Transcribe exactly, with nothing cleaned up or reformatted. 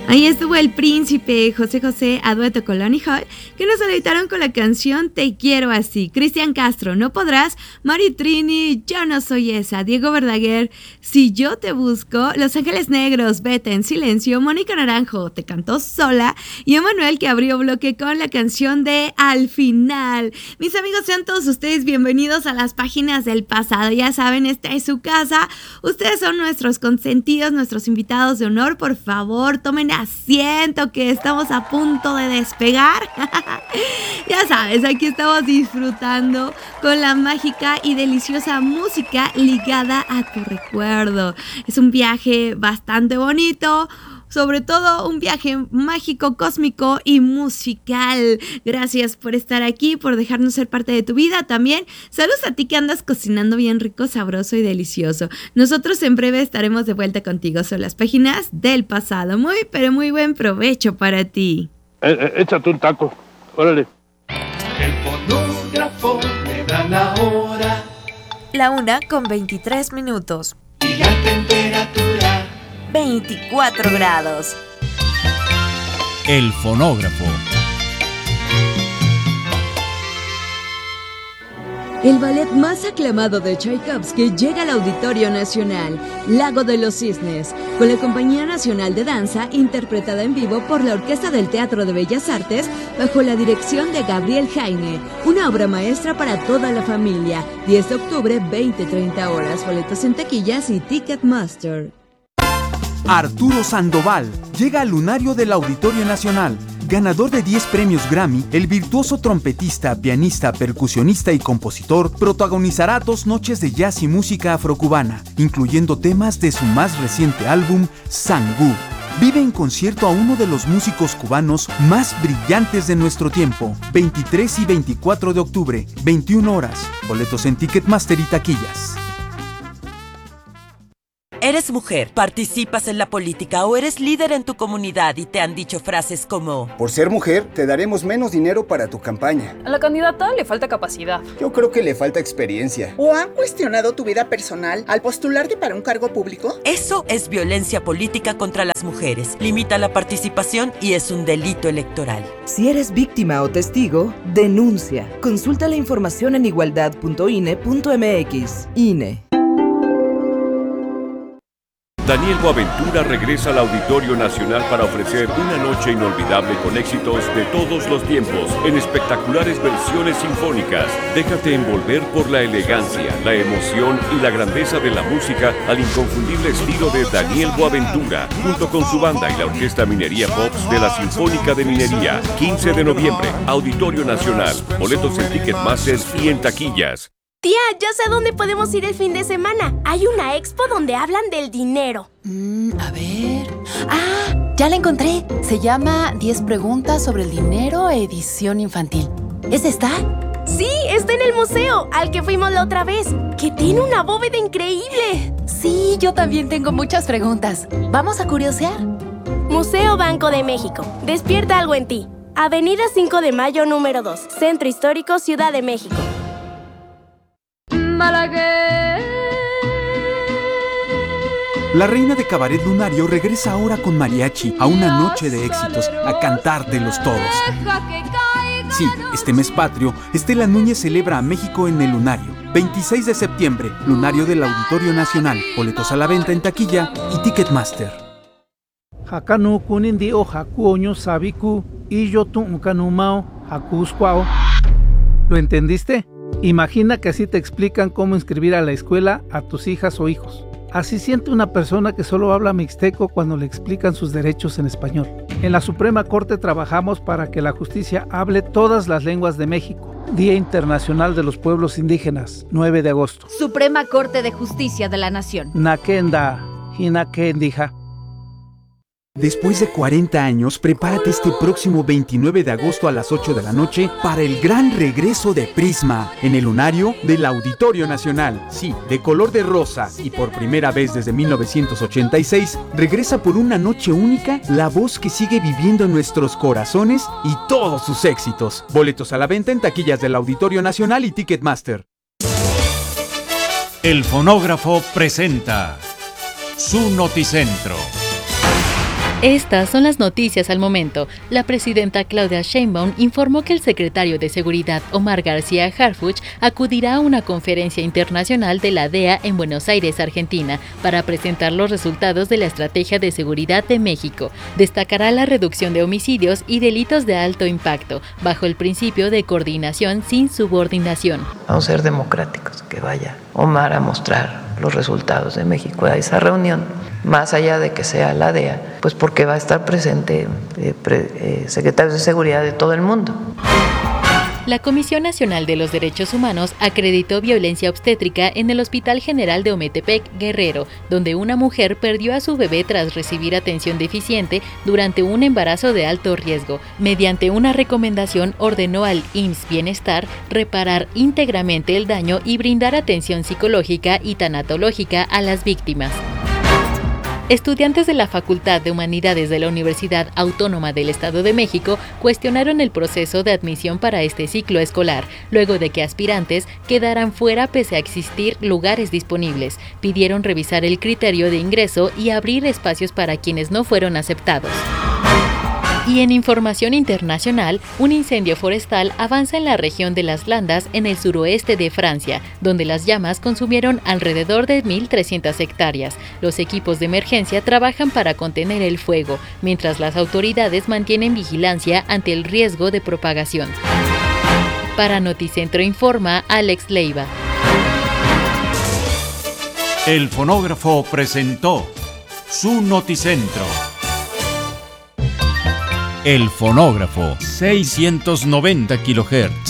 Ahí estuvo el príncipe José José a dueto con Lonnie Hall, que nos deleitaron con la canción Te quiero así. Cristian Castro, No podrás. Mari Trini, Yo no soy esa. Diego Verdaguer, Si yo te busco. Los Ángeles Negros, Vete en silencio. Mónica Naranjo, Te cantó sola. Y Emanuel, que abrió bloque con la canción de Al final. Mis amigos, sean todos ustedes bienvenidos a las páginas del pasado. Ya saben, esta es su casa. Ustedes son nuestros consentidos, nuestros invitados de honor. Por favor, tomen asiento, que estamos a punto de despegar. Ya sabes, aquí estamos disfrutando con la mágica y deliciosa música ligada a tu recuerdo. Es un viaje bastante bonito, sobre todo un viaje mágico, cósmico y musical. Gracias por estar aquí, por dejarnos ser parte de tu vida también. Saludos a ti que andas cocinando bien rico, sabroso y delicioso. Nosotros en breve estaremos de vuelta contigo. Son las páginas del pasado. Muy, pero muy buen provecho para ti. Eh, eh, échate un taco, órale. El fonógrafo me da la hora. La una con veintitrés minutos. Y la temperatura veinticuatro grados. El fonógrafo. El ballet más aclamado de Tchaikovsky llega al Auditorio Nacional, Lago de los Cisnes, con la Compañía Nacional de Danza, interpretada en vivo por la Orquesta del Teatro de Bellas Artes, bajo la dirección de Gabriel Jaime. Una obra maestra para toda la familia. diez de octubre, veinte treinta horas. Boletos en taquillas y Ticketmaster. Arturo Sandoval llega al lunario del Auditorio Nacional. Ganador de diez premios Grammy, el virtuoso trompetista, pianista, percusionista y compositor protagonizará dos noches de jazz y música afrocubana, incluyendo temas de su más reciente álbum, Sangú. Vive en concierto a uno de los músicos cubanos más brillantes de nuestro tiempo. veintitrés y veinticuatro de octubre, veintiuna horas. Boletos en Ticketmaster y taquillas. ¿Eres mujer, participas en la política o eres líder en tu comunidad y te han dicho frases como: por ser mujer, te daremos menos dinero para tu campaña? A la candidata le falta capacidad. Yo creo que le falta experiencia. ¿O han cuestionado tu vida personal al postularte para un cargo público? Eso es violencia política contra las mujeres. Limita la participación y es un delito electoral. Si eres víctima o testigo, denuncia. Consulta la información en igualdad punto i n e punto m x. I N E. Daniel Boaventura regresa al Auditorio Nacional para ofrecer una noche inolvidable con éxitos de todos los tiempos, en espectaculares versiones sinfónicas. Déjate envolver por la elegancia, la emoción y la grandeza de la música al inconfundible estilo de Daniel Boaventura, junto con su banda y la Orquesta Minería Pops de la Sinfónica de Minería. quince de noviembre, Auditorio Nacional. Boletos en Ticketmaster y en taquillas. Tía, ya sé a dónde podemos ir el fin de semana. Hay una expo donde hablan del dinero. Mm, a ver... ¡Ah! Ya la encontré. Se llama diez preguntas sobre el dinero, edición infantil. ¿Es esta? Sí, está en el museo, al que fuimos la otra vez, que tiene una bóveda increíble. Sí, yo también tengo muchas preguntas. ¿Vamos a curiosear? Museo Banco de México. Despierta algo en ti. Avenida cinco de mayo, número dos. Centro Histórico, Ciudad de México. La reina de cabaret lunario regresa ahora con mariachi a una noche de éxitos, a cantártelos todos. Sí, este mes patrio, Estela Núñez celebra a México en el lunario. veintiséis de septiembre, lunario del Auditorio Nacional. Boletos a la venta en taquilla y Ticketmaster. Hakanu kunindi o hakuoño sabiku y yo tu ukanumao hakuskwao. ¿Lo entendiste? Imagina que así te explican cómo inscribir a la escuela a tus hijas o hijos. Así siente una persona que solo habla mixteco cuando le explican sus derechos en español. En la Suprema Corte trabajamos para que la justicia hable todas las lenguas de México. Día Internacional de los Pueblos Indígenas, nueve de agosto. Suprema Corte de Justicia de la Nación. Nakenda, Hinakendija. Después de cuarenta años, prepárate este próximo veintinueve de agosto a las ocho de la noche para el gran regreso de Prisma en el lunario del Auditorio Nacional. Sí, de color de rosa y por primera vez desde mil novecientos ochenta y seis, regresa por una noche única la voz que sigue viviendo en nuestros corazones y todos sus éxitos. Boletos a la venta en taquillas del Auditorio Nacional y Ticketmaster. El fonógrafo presenta su noticentro. Estas son las noticias al momento. La presidenta Claudia Sheinbaum informó que el secretario de Seguridad Omar García Harfuch acudirá a una conferencia internacional de la D E A en Buenos Aires, Argentina, para presentar los resultados de la Estrategia de Seguridad de México. Destacará la reducción de homicidios y delitos de alto impacto, bajo el principio de coordinación sin subordinación. Vamos a ser democráticos, que vaya Omar a mostrar los resultados de México a esa reunión, más allá de que sea la D E A, pues porque va a estar presente eh, pre, eh, secretarios de seguridad de todo el mundo. La Comisión Nacional de los Derechos Humanos acreditó violencia obstétrica en el Hospital General de Ometepec, Guerrero, donde una mujer perdió a su bebé tras recibir atención deficiente durante un embarazo de alto riesgo. Mediante una recomendación ordenó al I M S S Bienestar reparar íntegramente el daño y brindar atención psicológica y tanatológica a las víctimas. Estudiantes de la Facultad de Humanidades de la Universidad Autónoma del Estado de México cuestionaron el proceso de admisión para este ciclo escolar, luego de que aspirantes quedaran fuera pese a existir lugares disponibles. Pidieron revisar el criterio de ingreso y abrir espacios para quienes no fueron aceptados. Y en información internacional, un incendio forestal avanza en la región de las Landas, en el suroeste de Francia, donde las llamas consumieron alrededor de mil trescientas hectáreas. Los equipos de emergencia trabajan para contener el fuego, mientras las autoridades mantienen vigilancia ante el riesgo de propagación. Para Noticentro informa Alex Leiva. El fonógrafo presentó su Noticentro. El fonógrafo, seiscientos noventa kilohertz.